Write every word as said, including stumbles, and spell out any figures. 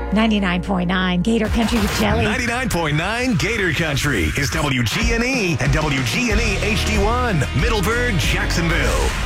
ninety-nine point nine Gator Country with Jelly. ninety-nine point nine Gator Country is W G N E and W G N E H D one, Middleburg, Jacksonville.